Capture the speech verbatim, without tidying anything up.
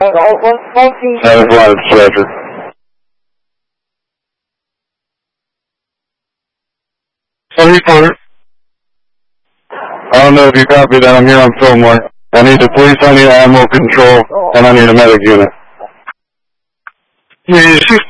That is one, Roger. Sorry, reporter. I don't know if you copy that. I'm here on Fillmore. I need the police, I need animal control, and I need a medic unit. Yeah, she's